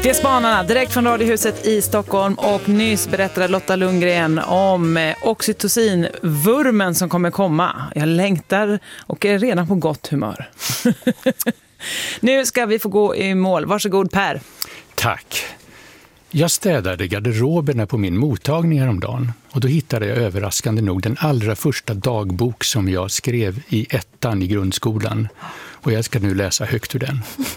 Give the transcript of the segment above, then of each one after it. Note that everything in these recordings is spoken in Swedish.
Det är Spanarna direkt från Radiohuset i Stockholm och nyss berättade Lotta Lundgren om oxytocinvurmen som kommer komma. Jag längtar och är redan på gott humör. Nu ska vi få gå i mål. Varsågod Per. Tack. Jag städade garderoberna på min mottagning häromdagen och då hittade jag överraskande nog den allra första dagbok som jag skrev i 1:an i grundskolan. Och jag ska nu läsa högt ur den.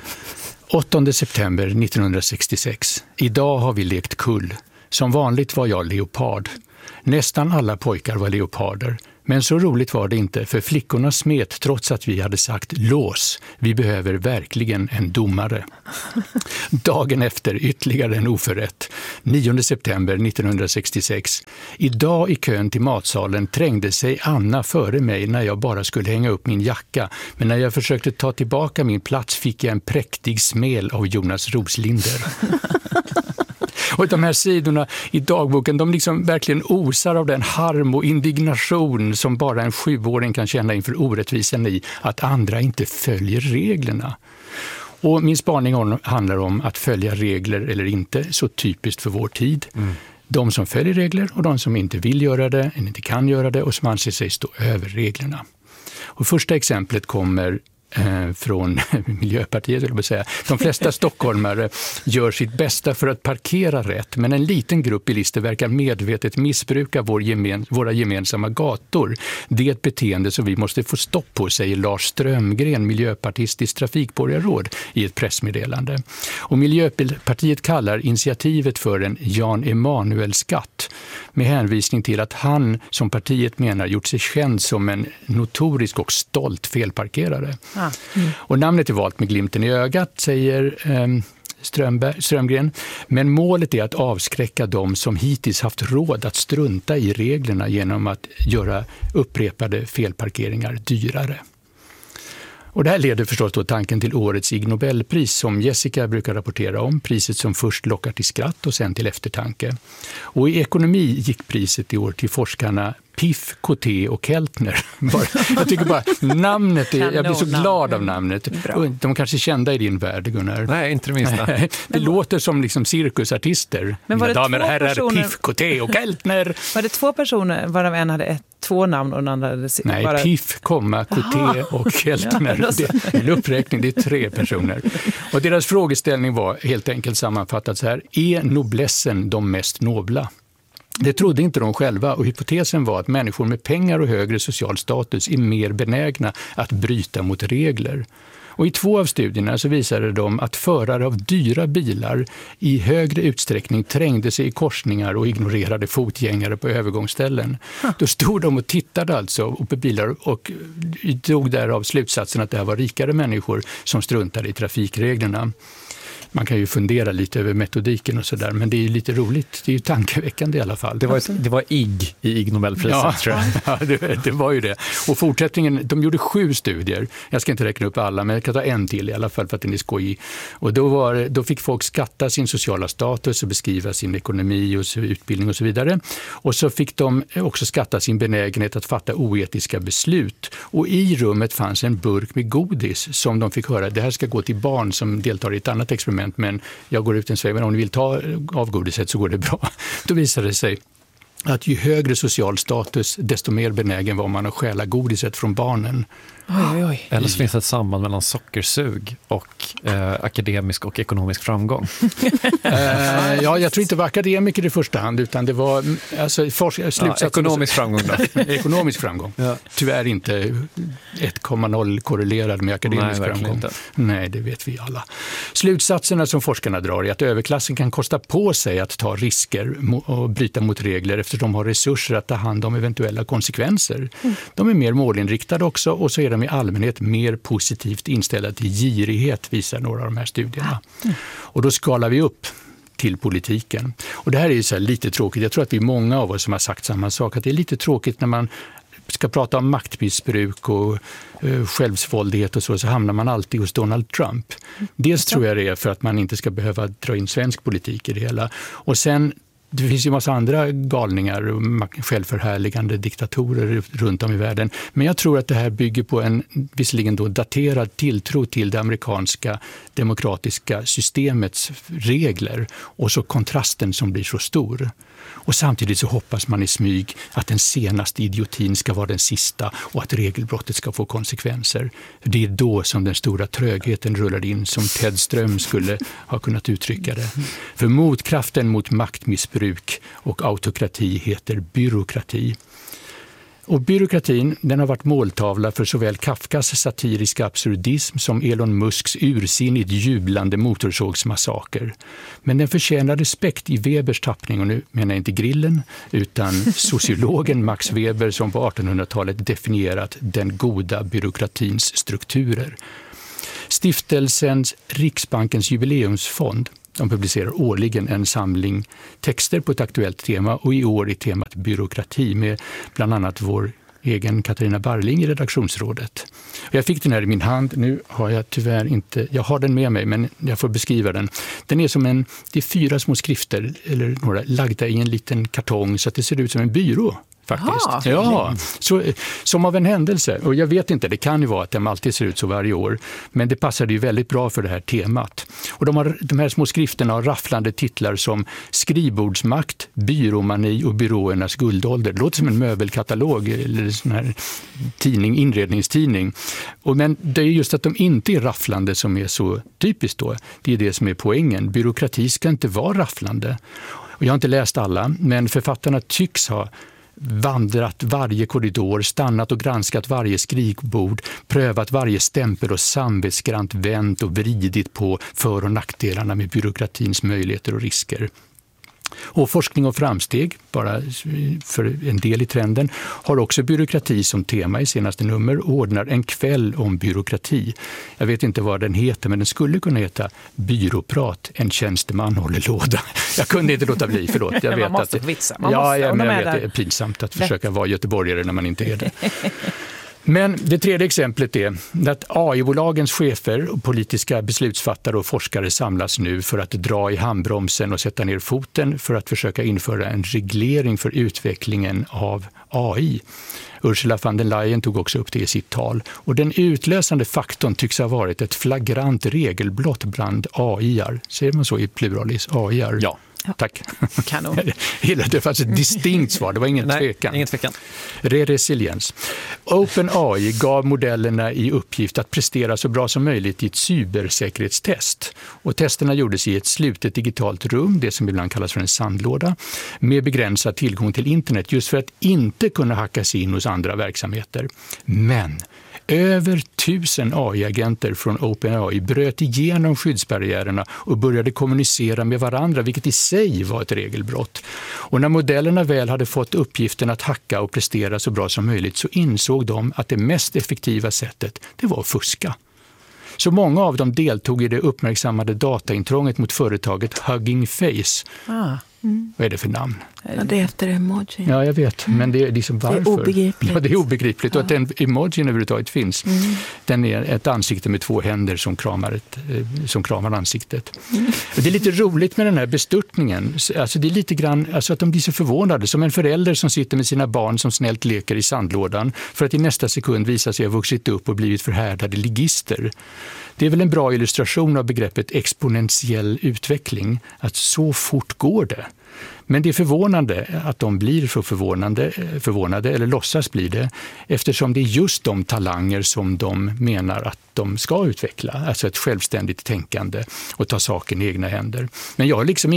8 september 1966. Idag har vi lekt kull. Som vanligt var jag leopard. Nästan alla pojkar var leoparder. Men så roligt var det inte, för flickorna smet trots att vi hade sagt lås. Vi behöver verkligen en domare. Dagen efter ytterligare en oförrätt. 9 september 1966. Idag i kön till matsalen trängde sig Anna före mig när jag bara skulle hänga upp min jacka. Men när jag försökte ta tillbaka min plats fick jag en präktig smäll av Jonas Roslinder. Och de här sidorna i dagboken, de liksom verkligen osar av den harm och indignation som bara en 7-åring kan känna inför orättvisan i att andra inte följer reglerna. Och min spaning handlar om att följa regler eller inte, så typiskt för vår tid. De som följer regler och de som inte vill göra det eller inte kan göra det och som anser sig stå över reglerna. Och första exemplet kommer från Miljöpartiet, vill jag säga. De flesta stockholmare gör sitt bästa för att parkera rätt, men en liten grupp bilister verkar medvetet missbruka våra gemensamma gator. Det är ett beteende som vi måste få stopp på, säger Lars Strömgren, miljöpartistiskt trafikborgarråd, i ett pressmeddelande. Och Miljöpartiet kallar initiativet för en Jan Emanuel-skatt med hänvisning till att han, som partiet menar, gjort sig känd som en notorisk och stolt felparkerare. Och namnet är valt med glimten i ögat, säger Strömgren. Men målet är att avskräcka dem som hittills haft råd att strunta i reglerna genom att göra upprepade felparkeringar dyrare. Och det här leder förstås då tanken till årets Ig Nobelpris som Jessica brukar rapportera om. Priset som först lockar till skratt och sen till eftertanke. Och i ekonomi gick priset i år till forskarna Piff, Coté och Keltner. Jag tycker bara namnet jag blir så glad av namnet. De kanske är kända i din värld, Gunnar. Nej, inte det minsta. Det låter som liksom cirkusartister. Men var det damer och herrar, personer... Piff, Coté och Keltner. Var det 2 personer varav en hade 2 namn och den andra hade... Nej, bara... Piff, Coté och Keltner. Det är en uppräkning, det är 3 personer. Och deras frågeställning var helt enkelt sammanfattat så här: är noblessen de mest nobla? Det trodde inte de själva och hypotesen var att människor med pengar och högre social status är mer benägna att bryta mot regler. Och i 2 av studierna så visade de att förare av dyra bilar i högre utsträckning trängde sig i korsningar och ignorerade fotgängare på övergångsställen. Då stod de och tittade alltså på bilar och drog därav slutsatsen att det här var rikare människor som struntade i trafikreglerna. Man kan ju fundera lite över metodiken och sådär, men det är ju lite roligt. Det är ju tankeväckande i alla fall. Det var Ig i Ig Nobelpriset, tror jag. Ja, det var ju det. Och fortsättningen, de gjorde 7 studier. Jag ska inte räkna upp alla, men jag kan ta en till i alla fall för att den är skojig. Och då fick folk skatta sin sociala status och beskriva sin ekonomi och utbildning och så vidare. Och så fick de också skatta sin benägenhet att fatta oetiska beslut. Och i rummet fanns en burk med godis som de fick höra, det här ska gå till barn som deltar i ett annat experiment. Men jag går ut en sväng, men om ni vill ta av godiset så går det bra. Då visar det sig att ju högre social status, desto mer benägen var man att stjäla godiset från barnen. Oj. Eller så finns det ett samband mellan sockersug och akademisk och ekonomisk framgång. Ja, jag tror inte det var akademiker i första hand, utan det var ekonomisk framgång då. Ekonomisk framgång. Ja. Tyvärr inte 1,0 korrelerad med akademisk framgång. Inte. Nej, det vet vi alla. Slutsatserna som forskarna drar är att överklassen kan kosta på sig att ta risker och bryta mot regler eftersom de har resurser att ta hand om eventuella konsekvenser. De är mer målinriktade också och så är de i allmänhet mer positivt inställda till girighet, visar några av de här studierna. Och då skalar vi upp till politiken. Och det här är ju så här lite tråkigt. Jag tror att vi är många av oss som har sagt samma sak. Att det är lite tråkigt när man ska prata om maktmissbruk och självsvåldighet och så hamnar man alltid hos Donald Trump. Dels tror jag det är för att man inte ska behöva dra in svensk politik i det hela. Och sen det finns ju massa andra galningar och självförhärligande diktatorer runt om i världen. Men jag tror att det här bygger på en visserligen då daterad tilltro till det amerikanska demokratiska systemets regler och så kontrasten som blir så stor. Och samtidigt så hoppas man i smyg att den senaste idiotin ska vara den sista och att regelbrottet ska få konsekvenser. Det är då som den stora trögheten rullar in, som Ted Ström skulle ha kunnat uttrycka det. För motkraften mot maktmissbruk och autokrati heter byråkrati. Och byråkratin, den har varit måltavla för såväl Kafkas satiriska absurdism som Elon Musks ursinnigt jublande motorsågsmassaker. Men den förtjänar respekt i Webers tappning, och nu menar jag inte Grillen utan sociologen Max Weber som på 1800-talet definierat den goda byråkratins strukturer. Stiftelsen Riksbankens jubileumsfond, de publicerar årligen en samling texter på ett aktuellt tema, och i år är temat byråkrati med bland annat vår egen Katarina Barling i redaktionsrådet. Jag fick den här i min hand, nu har jag tyvärr inte, jag har den med mig men jag får beskriva den. Den är som det är 4 små skrifter eller några lagda i en liten kartong så att det ser ut som en byrå. Faktiskt. Ja, så, som av en händelse. Och jag vet inte, det kan ju vara att de alltid ser ut så varje år. Men det passade ju väldigt bra för det här temat. Och de här små skrifterna har rafflande titlar som Skrivbordsmakt, Byråmani och Byråernas guldålder. Det låter som en möbelkatalog eller en sån här inredningstidning. Men det är just att de inte är rafflande som är så typiskt då. Det är det som är poängen. Byråkrati ska inte vara rafflande. Och jag har inte läst alla, men författarna tycks ha vandrat varje korridor, stannat och granskat varje skrivbord, prövat varje stämpel och samvetsgrant vänt och vridit på för- och nackdelarna med byråkratins möjligheter och risker. Och forskning och framsteg, bara för en del i trenden, har också byråkrati som tema i senaste nummer och ordnar en kväll om byråkrati. Jag vet inte vad den heter, men den skulle kunna heta Byråprat, en tjänsteman håller låda. Jag kunde inte låta bli, förlåt. Jag vet man måste att vitsa. jag vet det är pinsamt att försöka vara göteborgare när man inte är det. Men det tredje exemplet är att AI-bolagens chefer, och politiska beslutsfattare och forskare samlas nu för att dra i handbromsen och sätta ner foten för att försöka införa en reglering för utvecklingen av AI. Ursula von der Leyen tog också upp det i sitt tal. Och den utlösande faktorn tycks ha varit ett flagrant regelblott bland AI-ar. Säger man så i pluralis? AI-ar? Ja. Tack. Kanon. Det fanns ett distinkt svar, det var ingen tvekan. Ingen tvekan. Resiliens. OpenAI gav modellerna i uppgift att prestera så bra som möjligt i ett cybersäkerhetstest. Och testerna gjordes i ett slutet digitalt rum, det som ibland kallas för en sandlåda, med begränsad tillgång till internet just för att inte kunna hackas in hos andra verksamheter. Men över 1000 AI-agenter från OpenAI bröt igenom skyddsbarriärerna och började kommunicera med varandra, vilket i sig var ett regelbrott. Och när modellerna väl hade fått uppgiften att hacka och prestera så bra som möjligt så insåg de att det mest effektiva sättet, det var att fuska. Så många av dem deltog i det uppmärksammade dataintrånget mot företaget Hugging Face. Vad är det för namn? Ja, det är efter emoji. Ja, jag vet. Men det är liksom varför? Det är obegripligt. Ja, det är obegripligt. Och att den emojin överhuvudtaget finns. Den är ett ansikte med 2 händer som kramar ansiktet. Det är lite roligt med den här bestörtningen. Alltså det är lite grann att de blir så förvånade. Som en förälder som sitter med sina barn som snällt leker i sandlådan för att i nästa sekund visa sig ha vuxit upp och blivit förhärdade ligister. Det är väl en bra illustration av begreppet exponentiell utveckling. Att så fort går det. Men det är förvånande att de blir så förvånade eller låtsas bli det, eftersom det är just de talanger som de menar att de ska utveckla, alltså ett självständigt tänkande och ta saken i egna händer. Men jag har liksom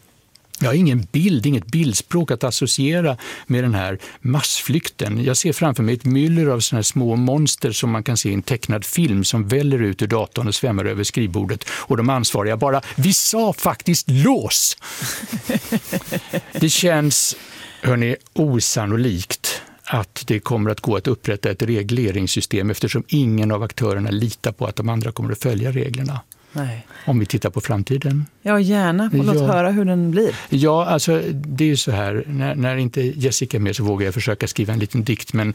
inget bildspråk att associera med den här massflykten. Jag ser framför mig ett myller av såna här små monster som man kan se i en tecknad film som väller ut ur datorn och svämmar över skrivbordet. Och de ansvariga bara, vi sa faktiskt lås! Det känns, osannolikt att det kommer att gå att upprätta ett regleringssystem eftersom ingen av aktörerna litar på att de andra kommer att följa reglerna. Nej. Om vi tittar på framtiden. Ja, gärna. Låt höra hur den blir. Ja, alltså det är ju så här, när inte Jessica är med så vågar jag försöka skriva en liten dikt, men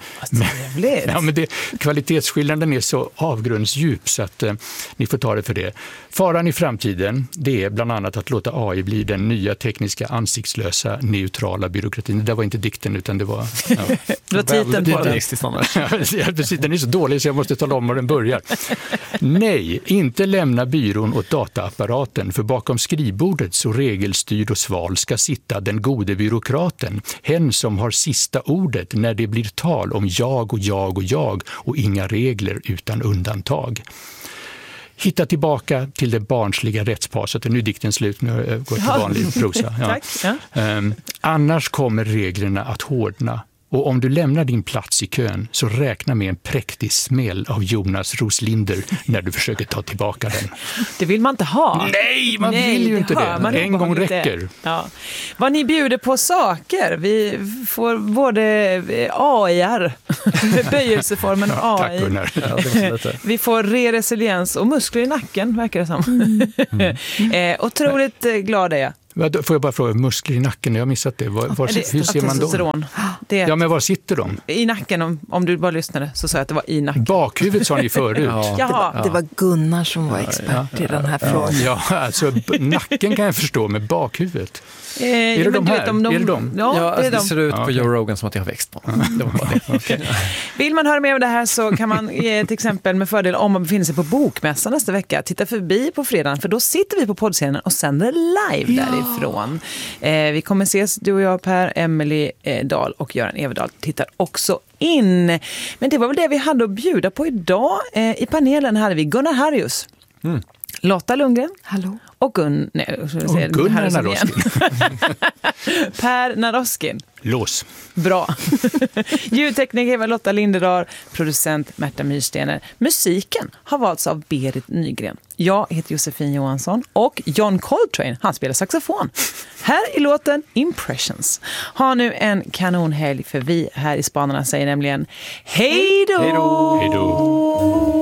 kvalitetsskillnaden är så avgrundsdjup så att ni får ta det för det. Faran i framtiden, det är bland annat att låta AI bli den nya tekniska ansiktslösa neutrala byråkratin. Det där var inte dikten utan det var... Ja. Det var titeln på den. Ja, precis, den är så dålig så jag måste tala om var den börjar. Nej, inte lämna byrån åt dataapparaten, för bakom skrivbordet så regelstyrd och sval ska sitta den gode byråkraten, hen som har sista ordet när det blir tal om jag och jag och jag och inga regler utan undantag. Hitta tillbaka till det barnsliga rättspaset. Nu är dikten slut, nu går till vanlig prosa. Ja. Tack. Ja. Annars kommer reglerna att hårdna. Och om du lämnar din plats i kön så räkna med en präktig smäll av Jonas Roslinder när du försöker ta tillbaka den. Det vill man inte ha. Nej, man vill ju inte det. En gång räcker. Ja. Vad ni bjuder på saker. Vi får både AI-ar, böjelseformen och AI. Tack, Gunnar. Ja, vi får resiliens och muskler i nacken, verkar det som. Otroligt glad är jag. Får jag bara fråga, muskler i nacken? Jag har missat det. Hur ser man dem? Ja, men var sitter de? I nacken, om du bara lyssnade så sa jag att det var i nacken. Bakhuvudet sa ni förut. Det var Gunnar som var expert i den här frågan. Ja, alltså nacken kan jag förstå, med bakhuvudet. Är det de här? Är det de? Ja, det ser ut på Joe Rogan som att jag har växt på. Det var bara det. Okay. Vill man höra mer om det här så kan man ge ett exempel med fördel om man befinner sig på Bokmässan nästa vecka. Titta förbi på fredagen, för då sitter vi på poddscenen och sänder live därifrån. Vi kommer ses, du och jag, Per, Emily Dahl och Göran Everdahl tittar också in. Men det var väl det vi hade att bjuda på idag. I panelen hade vi Gunnar Harrius. Lotta Lundgren. Hallå. Och Gunnar Naroskin. Per Naroskin. Lås. Bra. Ljudtekniker var Lotta Linderdahl, producent Märta Myrstener. Musiken har valts av Berit Nygren. Jag heter Josefin Johansson och John Coltrane, han spelar saxofon. Här i låten Impressions. Ha nu en kanonhelg, för vi här i Spanarna säger nämligen hej då! Hej då!